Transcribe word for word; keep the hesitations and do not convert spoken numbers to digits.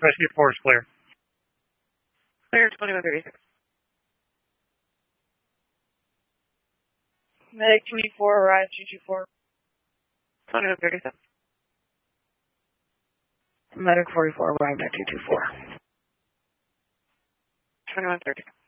Rescue four is clear. Clear twenty-one thirty-six. Medic twenty-four, arrive two two four. twenty-one thirty-seven. Medic forty-four, arrived at two two four. twenty-one thirty.